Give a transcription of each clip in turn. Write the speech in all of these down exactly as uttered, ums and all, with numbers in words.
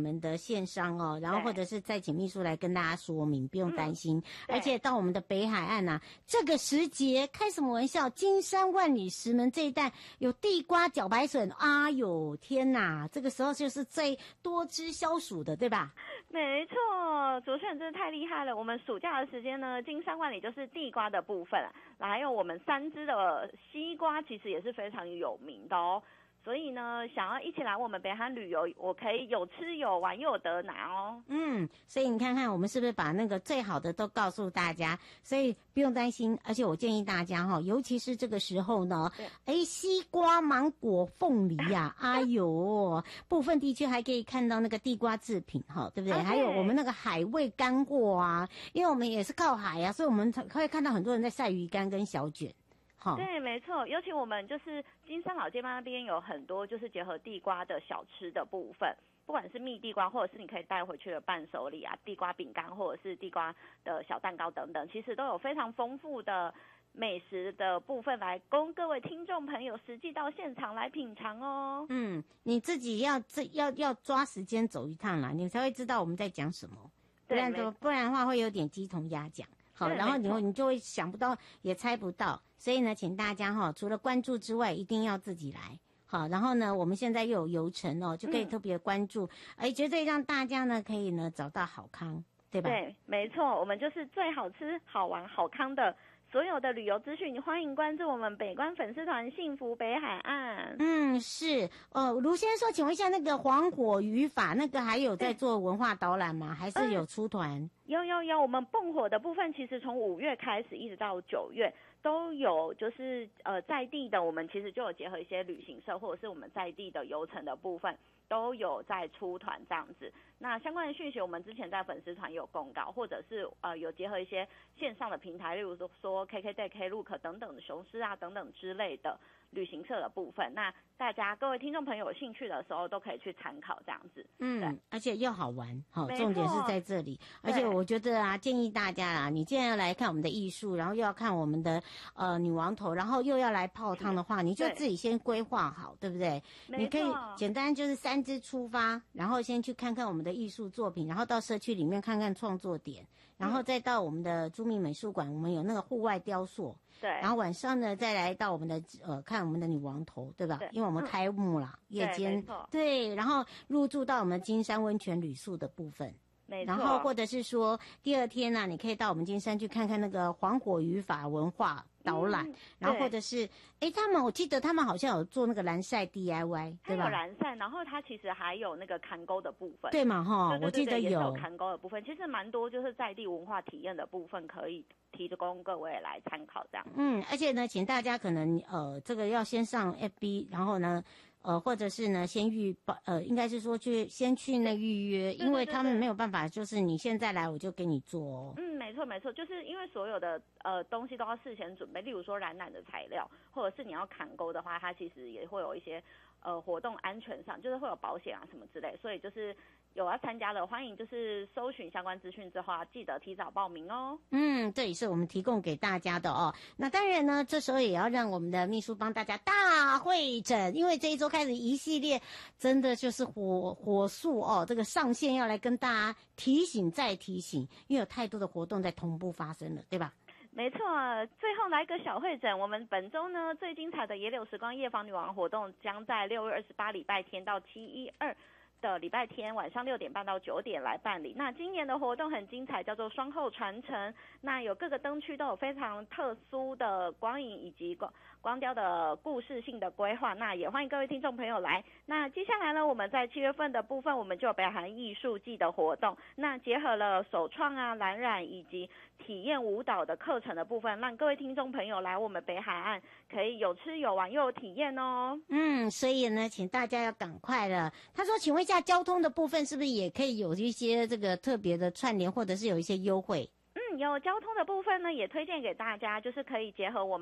们的线上哦，然后或者是再请秘书来跟大家说明，不用担心。而且到我们的北海岸啊，这个时节开什么玩笑？金山万里石门这一带有地瓜、茭白笋，啊哟天哪，这个时候就是最多汁消暑的，对吧？ 没错，主持人真的太厉害了。我们暑假的时间呢，金山万里就是地瓜的部分，还有我们三支的西瓜，其实也是非常有名的哦。所以呢，想要一起来我们北海旅游，我可以有吃有玩又有得拿哦。 嗯，所以你看看我们是不是把那个最好的都告诉大家，所以不用担心。而且我建议大家哈，尤其是这个时候呢，哎，西瓜、芒果、凤梨呀、啊，哎呦，部分地区还可以看到那个地瓜制品哈，对不对？ Okay. 还有我们那个海味干货啊，因为我们也是靠海啊，所以我们会看到很多人在晒鱼干跟小卷。 对，没错，尤其我们就是金山老街妈那边有很多就是结合地瓜的小吃的部分，不管是蜜地瓜，或者是你可以带回去的伴手礼啊，地瓜饼干或者是地瓜的小蛋糕等等，其实都有非常丰富的美食的部分来供各位听众朋友实际到现场来品尝哦。 嗯，你自己要要要抓时间走一趟啦，你才会知道我们在讲什么，不然的不然的话会有点鸡同鸭讲。好，然后你你就会想不到，也猜不到，所以呢，请大家哈，除了关注之外，一定要自己来。好，然后呢，我们现在又有游程哦，就可以特别关注，哎、嗯，绝对让大家呢可以呢找到好康，对吧？ 对，没错，我们就是最好吃、好玩、好康的。所有的旅游资讯，欢迎关注我们北关粉丝团幸福北海岸。 嗯，是。呃，卢先生说，请问一下，那个黄火语法那个还有在做文化导览吗？还是有出团？嗯、 有有有，我们蹦火的部分其实从五月开始一直到九月都有，就是呃在地的，我们其实就有结合一些旅行社或者是我们在地的游程的部分。都有在出团这样子，那相关的讯息我们之前在粉丝团有公告，或者是呃有结合一些线上的平台，例如说 K K Day、Klook 等等的雄狮啊等等之类的旅行社的部分，那大家各位听众朋友有兴趣的时候都可以去参考这样子。 嗯，而且又好玩，好，重点是在这里。而且我觉得啊，建议大家啊，你既然要来看我们的艺术，然后又要看我们的呃女王头，然后又要来泡汤的话，你就自己先规划好，对不对？你可以简单就是三支出发，然后先去看看我们的艺术作品，然后到社区里面看看创作点，然后再到我们的朱銘美术馆，我们有那个户外雕塑。 对， 然后晚上呢，再来到我们的呃看我们的女王头，对吧？对，因为我们开幕了，嗯、夜间 对, 对，然后入住到我们金山温泉旅宿的部分。 没错， 然后或者是说第二天呢、啊，你可以到我们金山去看看那个黄火语法文化导览，嗯、然后或者是哎，他们我记得他们好像有做那个蓝晒 D I Y， 对吧？ 有蓝晒，然后它其实还有那个砍钩的部分， 对嘛哈？ 对对对对， 我记得有砍钩的部分，其实蛮多就是在地文化体验的部分可以提供各位来参考这样。 嗯，而且呢，请大家可能呃这个要先上 F B， 然后呢。呃，或者是呢，先预报，呃，应该是说去先去那预约，因为他们没有办法，就是你现在来我就给你做哦。 嗯，没错没错，就是因为所有的呃东西都要事先准备，例如说染染的材料，或者是你要砍钩的话，它其实也会有一些呃活动安全上，就是会有保险啊什么之类，所以就是有要参加的，欢迎就是搜寻相关资讯之后啊，记得提早报名哦。 嗯，这也是我们提供给大家的哦。那当然呢，这时候也要让我们的秘书帮大家大会诊，因为这一周开始一系列真的就是火火速哦，这个上线要来跟大家提醒再提醒，因为有太多的活动在同步发生了，对吧？ 没错，最后来个小会诊，我们本周呢最精彩的野柳时光夜访女王活动将在六月二十八礼拜天到七一二的礼拜天晚上六点半到九点来办理。那今年的活动很精彩，叫做双后传承。那有各个灯区都有非常特殊的光影以及光光雕的故事性的规划。那也欢迎各位听众朋友来。那接下来呢，我们在七月份的部分，我们就有北韩艺术季的活动。那结合了手创啊、蓝染以及体验舞蹈的课程的部分，让各位听众朋友来我们北海岸可以有吃有玩又有体验哦。 嗯，所以呢，请大家要赶快了。他说，请问一下，交通的部分是不是也可以有一些这个特别的串联，或者是有一些优惠？ 嗯，有交通的部分呢，也推荐给大家，就是可以结合我们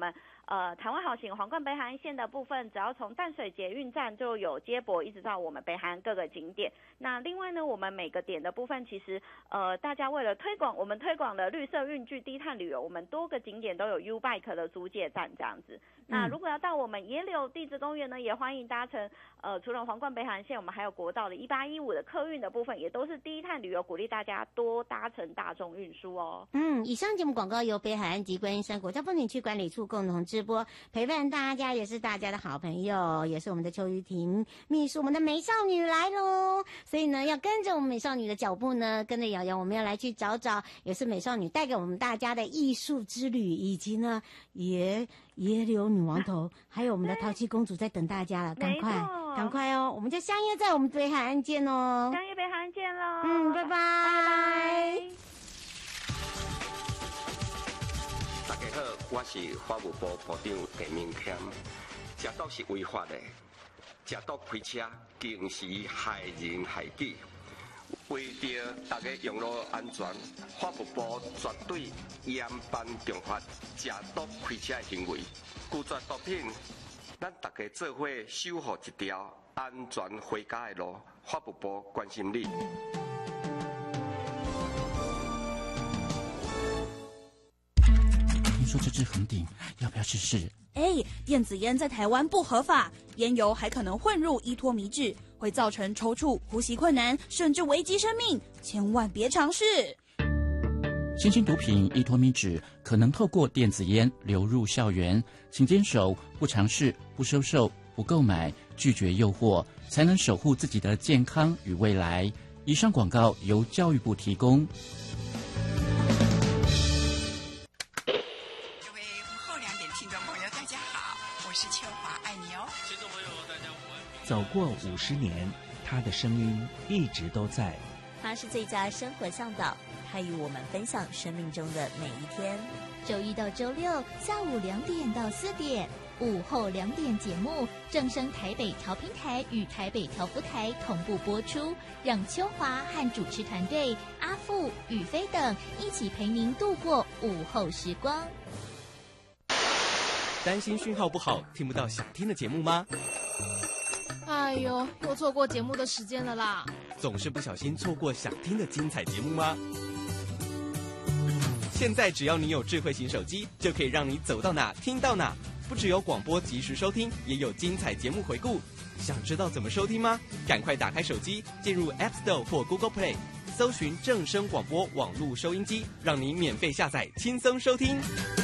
呃台湾好行皇冠北海岸线的部分，只要从淡水捷运站就有接驳，一直到我们北海岸各个景点。那另外呢，我们每个点的部分，其实呃大家为了推广，我们推广的绿色运具低碳旅游，我们多个景点都有 U Bike 的租借站这样子。那如果要到我们野柳地质公园呢，也欢迎搭乘呃除了皇冠北海岸线，我们还有国道的一八一五的客运的部分，也都是低碳旅游，鼓励大家多搭乘大众运输哦。 嗯，以上节目广告由北海岸及观音山国家风景区管理处共同直播，陪伴大家也是大家的好朋友，也是我们的邱玉婷秘书，我们的美少女来喽。所以呢，要跟着我们美少女的脚步呢，跟着瑶瑶，我们要来去找找，也是美少女带给我们大家的艺术之旅，以及呢野野柳女王头，还有我们的淘气公主在等大家了，赶快赶快哦，我们就相约在我们北海岸见哦， 相约北海岸见喽， 嗯，拜拜。拜拜。 大家好，我是法务部部长陈明谦。食毒是违法的，食毒开车更是害人害己。为着大家用路安全，法务部绝对严办重罚食毒开车的行为。拒绝毒品，咱大家做伙守护一条安全回家的路。法务部关心你。 听说这支红顶，要不要试试？ 哎，电子烟在台湾不合法，烟油还可能混入依托米酯，会造成抽搐、呼吸困难，甚至危及生命，千万别尝试。 新兴毒品依托米酯可能透过电子烟流入校园，请坚守不尝试、不收受、不购买、拒绝诱惑，才能守护自己的健康与未来。以上广告由教育部提供。 走过五十年，他的声音一直都在。 他是最佳生活向导，他与我们分享生命中的每一天。 周一到周六下午两点到四点，午后两点节目正声台北调频台与台北调福台同步播出，让秋华和主持团队阿富、宇飞等一起陪您度过午后时光。 担心讯号不好，听不到想听的节目吗？ 哎呦，又错过节目的时间了啦！ 总是不小心错过想听的精彩节目吗？现在只要你有智慧型手机，就可以让你走到哪听到哪。不只有广播及时收听，也有精彩节目回顾。想知道怎么收听吗？赶快打开手机，进入 App Store 或 Google Play， 搜寻正声广播网络收音机，让你免费下载，轻松收听。